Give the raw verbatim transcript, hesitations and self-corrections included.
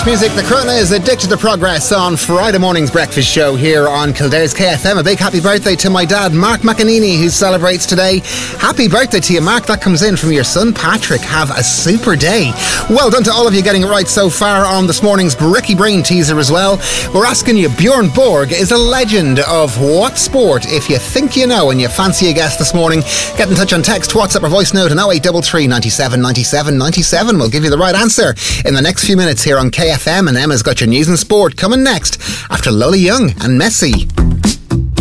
Irish music. The Crona is addicted to progress on Friday morning's breakfast show here on Kildare's K F M. A big happy birthday to my dad, Mark McEnany, who celebrates today. Happy birthday to you, Mark. That comes in from your son, Patrick. Have a super day. Well done to all of you getting it right so far on this morning's Bricky Brain teaser as well. We're asking you, Bjorn Borg is a legend of what sport? If you think you know and you fancy a guess this morning, get in touch on text, WhatsApp or voice note on oh eight three three, nine seven, nine seven, nine seven. We'll give you the right answer in the next few minutes here on K F M, and Emma's got your news and sport coming next after Lola Young and Messi.